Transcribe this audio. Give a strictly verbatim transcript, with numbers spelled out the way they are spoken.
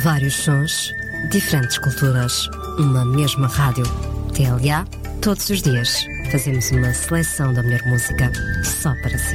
Vários sons, diferentes culturas, uma mesma rádio. T L A, todos os dias, fazemos uma seleção da melhor música só para si.